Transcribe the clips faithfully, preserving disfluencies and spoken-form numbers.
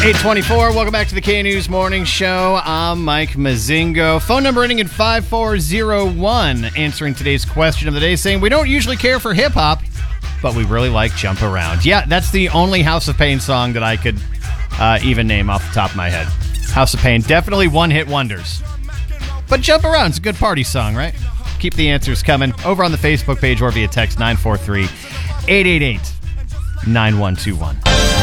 eight twenty-four, welcome back to the K News Morning Show. I'm Mike Mazingo. Phone number ending in five four zero one, answering today's question of the day, saying we don't usually care for hip-hop, but we really like Jump Around. Yeah, that's the only House of Pain song that I could uh, even name off the top of my head. House of Pain, definitely one-hit wonders. But Jump Around's a good party song, right? Keep the answers coming over on the Facebook page or via text nine four three, eight eight eight, nine one two one.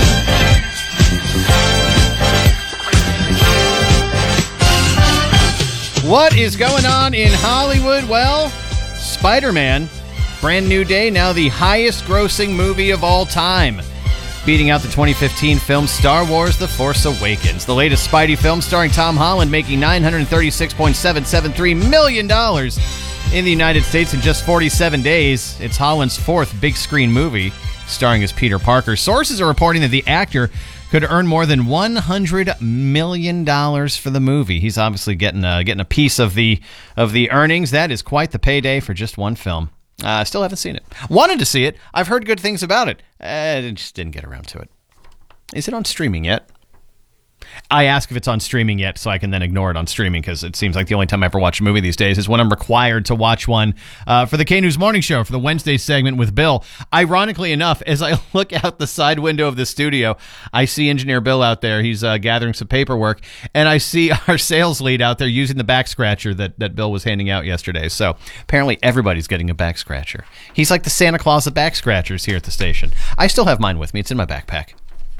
What is going on in Hollywood? Well, Spider-Man, brand new day, now the highest grossing movie of all time, beating out the twenty fifteen film Star Wars The Force Awakens. The latest Spidey film starring Tom Holland making nine hundred thirty-six point seven seven three million dollars in the United States in just forty-seven days. It's Holland's fourth big screen movie starring as Peter Parker. Sources are reporting that the actor could earn more than one hundred million dollars for the movie. He's obviously getting a, getting a piece of the of the earnings. That is quite the payday for just one film. I uh, still haven't seen it. Wanted to see it. I've heard good things about it. I just didn't get around to it. Is it on streaming yet? I ask if it's on streaming yet so I can then ignore it on streaming, because it seems like the only time I ever watch a movie these days is when I'm required to watch one uh, for the K News Morning Show, for the Wednesday segment with Bill. Ironically enough, as I look out the side window of the studio, I see Engineer Bill out there. He's uh, gathering some paperwork, and I see our sales lead out there using the back scratcher that, that Bill was handing out yesterday. So apparently everybody's getting a back scratcher. He's like the Santa Claus of back scratchers here at the station. I still have mine with me. It's in my backpack.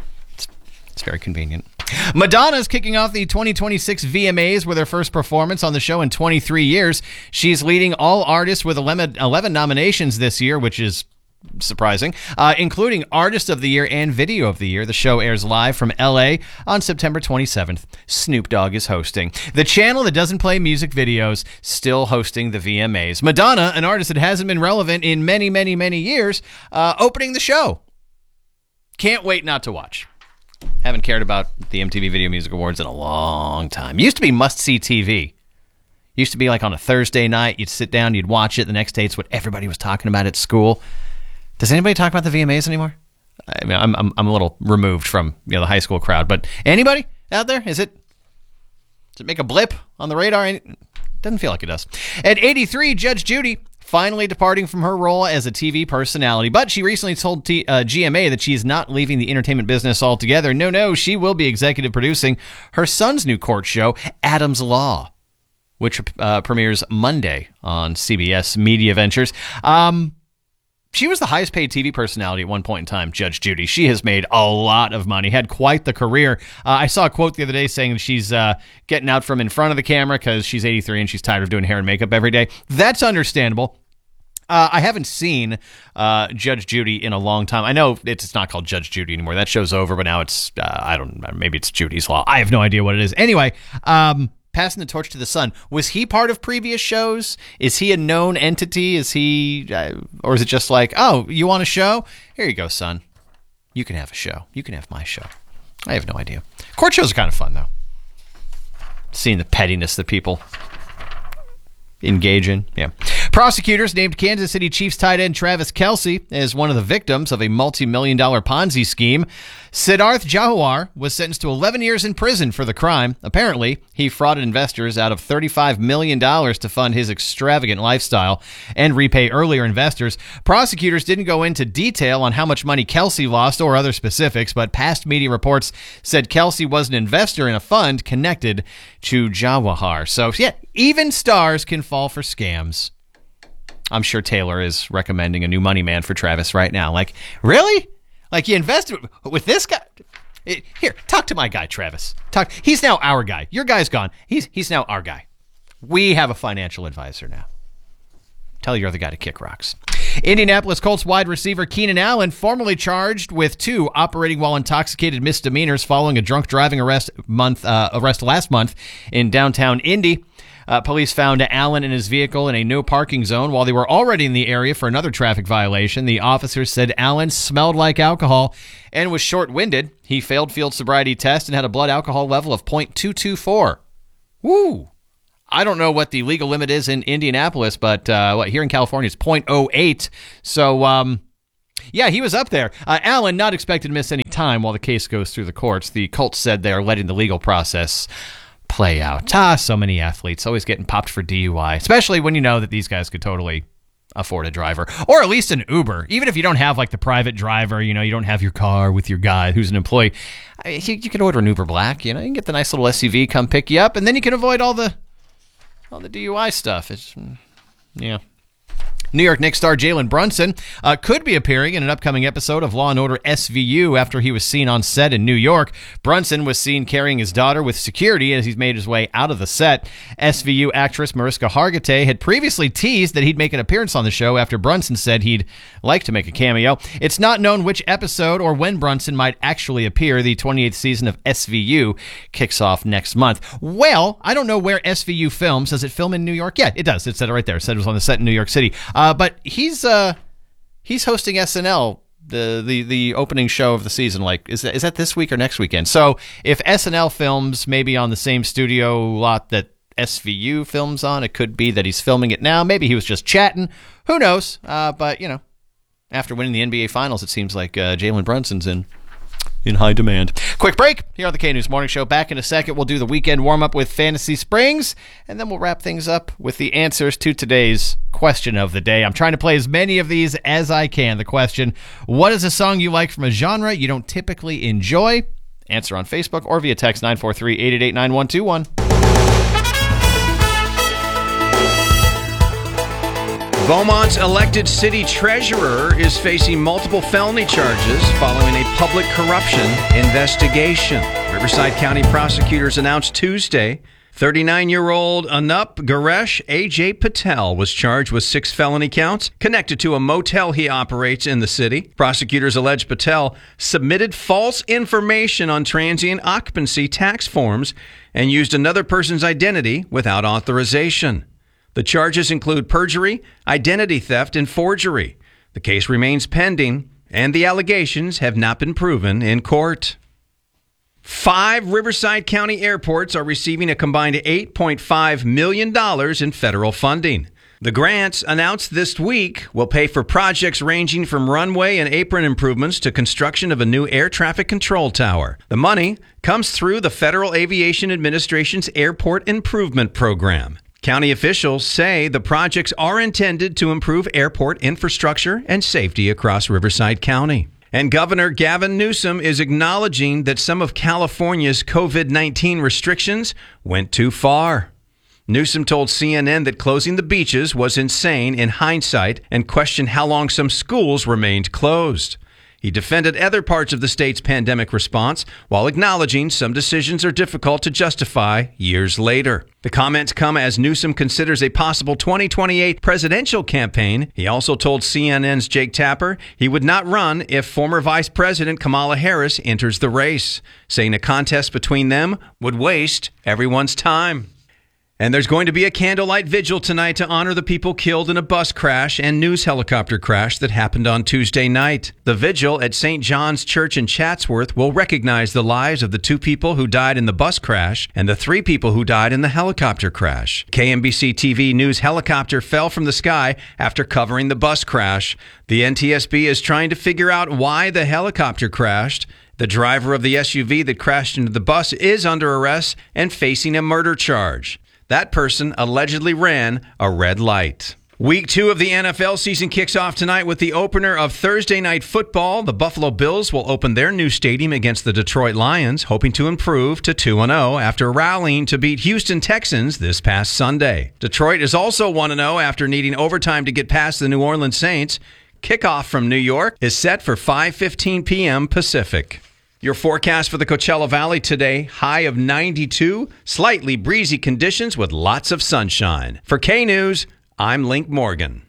It's very convenient. Madonna's kicking off the twenty twenty-six V M As with her first performance on the show in twenty-three years. She's leading all artists with eleven, eleven nominations this year, which is surprising, uh, including Artist of the Year and Video of the Year. The show airs live from L A on September twenty-seventh. Snoop Dogg is hosting. The channel that doesn't play music videos, still hosting the V M As. Madonna, an artist that hasn't been relevant in many, many, many years, uh, opening the show. Can't wait not to watch. Haven't cared about the M T V Video Music Awards in a long time. Used to be must-see T V. Used to be like on a Thursday night, you'd sit down, you'd watch it. The next day, it's what everybody was talking about at school. Does anybody talk about the V M As anymore? I mean, I'm I'm, I'm a little removed from you know the high school crowd, but anybody out there? Is it does it make a blip on the radar? Doesn't feel like it does. At eighty-three, Judge Judy finally departing from her role as a T V personality. But she recently told T- uh, G M A that she's not leaving the entertainment business altogether. No, no, she will be executive producing her son's new court show, Adam's Law, which uh, premieres Monday on C B S Media Ventures. Um, she was the highest paid T V personality at one point in time, Judge Judy. She has made a lot of money, had quite the career. Uh, I saw a quote the other day saying that she's uh, getting out from in front of the camera because she's eighty-three and she's tired of doing hair and makeup every day. That's understandable. Uh, I haven't seen uh, Judge Judy in a long time. I know it's not called Judge Judy anymore. That show's over, but now it's, uh, I don't know, maybe it's Judy's Law. I have no idea what it is. Anyway, um, passing the torch to the son. Was he part of previous shows? Is he a known entity? Is he, uh, or is it just like, oh, you want a show? Here you go, son. You can have a show. You can have my show. I have no idea. Court shows are kind of fun, though. Seeing the pettiness that people engage in. Yeah. Prosecutors named Kansas City Chiefs tight end Travis Kelce as one of the victims of a multi-million dollar Ponzi scheme. Siddharth Jawahar was sentenced to eleven years in prison for the crime. Apparently, he frauded investors out of thirty-five million dollars to fund his extravagant lifestyle and repay earlier investors. Prosecutors didn't go into detail on how much money Kelce lost or other specifics, but past media reports said Kelce was an investor in a fund connected to Jawahar. So, yeah, even stars can fall for scams. I'm sure Taylor is recommending a new money man for Travis right now. Like, really? Like, you invested with this guy? Here, talk to my guy, Travis. Talk. He's now our guy. Your guy's gone. He's he's now our guy. We have a financial advisor now. Tell your other guy to kick rocks. Indianapolis Colts wide receiver Keenan Allen, formerly charged with two operating while intoxicated misdemeanors following a drunk driving arrest month uh, arrest last month in downtown Indy. Uh, police found Allen in his vehicle in a no parking zone while they were already in the area for another traffic violation. The officers said Allen smelled like alcohol and was short-winded. He failed field sobriety test and had a blood alcohol level of point two two four. Woo! I don't know what the legal limit is in Indianapolis, but uh, what, here in California it's point oh eight. So um, Yeah, he was up there. Uh, Allen not expected to miss any time while the case goes through the courts. The Colts said they are letting the legal process play out. Ah, so many athletes always getting popped for D U I, especially when you know that these guys could totally afford a driver, or at least an Uber. Even if you don't have like the private driver, you know, you don't have your car with your guy who's an employee, you, you can order an Uber Black. You know, you can get the nice little S U V come pick you up, and then you can avoid all the all the D U I stuff. It's yeah. New York Knicks star Jalen Brunson uh, could be appearing in an upcoming episode of Law and Order S V U after he was seen on set in New York. Brunson was seen carrying his daughter with security as he's made his way out of the set. S V U actress Mariska Hargitay had previously teased that he'd make an appearance on the show after Brunson said he'd like to make a cameo. It's not known which episode or when Brunson might actually appear. The twenty-eighth season of S V U kicks off next month. Well, I don't know where S V U films. Does it film in New York? Yeah, it does. It said it right there. It said it was on the set in New York City. Uh, but he's uh, he's hosting S N L, the, the the opening show of the season. Like, is that, is that this week or next weekend? So if S N L films maybe on the same studio lot that S V U films on, it could be that he's filming it now. Maybe he was just chatting. Who knows? Uh, but, you know, after winning the N B A Finals, it seems like uh, Jalen Brunson's in in high demand. Quick break here on the K-News Morning Show. Back in a second, we'll do the weekend warm-up with Fantasy Springs, and then we'll wrap things up with the answers to today's question of the day. I'm trying to play as many of these as I can. The question, what is a song you like from a genre you don't typically enjoy? Answer on Facebook or via text nine four three, eight eight eight, nine one two one. Beaumont's elected city treasurer is facing multiple felony charges following a public corruption investigation. Riverside County prosecutors announced Tuesday thirty-nine-year-old Anup Garesh A J Patel was charged with six felony counts connected to a motel he operates in the city. Prosecutors allege Patel submitted false information on transient occupancy tax forms and used another person's identity without authorization. The charges include perjury, identity theft, and forgery. The case remains pending, and the allegations have not been proven in court. Five Riverside County airports are receiving a combined eight point five million dollars in federal funding. The grants, announced this week, will pay for projects ranging from runway and apron improvements to construction of a new air traffic control tower. The money comes through the Federal Aviation Administration's Airport Improvement Program. County officials say the projects are intended to improve airport infrastructure and safety across Riverside County. And Governor Gavin Newsom is acknowledging that some of California's covid nineteen restrictions went too far. Newsom told C N N that closing the beaches was insane in hindsight and questioned how long some schools remained closed. He defended other parts of the state's pandemic response while acknowledging some decisions are difficult to justify years later. The comments come as Newsom considers a possible twenty twenty-eight presidential campaign. He also told C N N's Jake Tapper he would not run if former Vice President Kamala Harris enters the race, saying a contest between them would waste everyone's time. And there's going to be a candlelight vigil tonight to honor the people killed in a bus crash and news helicopter crash that happened on Tuesday night. The vigil at Saint John's Church in Chatsworth will recognize the lives of the two people who died in the bus crash and the three people who died in the helicopter crash. K M B C T V News helicopter fell from the sky after covering the bus crash. The N T S B is trying to figure out why the helicopter crashed. The driver of the S U V that crashed into the bus is under arrest and facing a murder charge. That person allegedly ran a red light. Week two of the N F L season kicks off tonight with the opener of Thursday Night Football. The Buffalo Bills will open their new stadium against the Detroit Lions, hoping to improve to two and oh after rallying to beat Houston Texans this past Sunday. Detroit is also one and oh after needing overtime to get past the New Orleans Saints. Kickoff from New York is set for five fifteen p.m. Pacific. Your forecast for the Coachella Valley today, high of ninety-two, slightly breezy conditions with lots of sunshine. For K-News, I'm Link Morgan.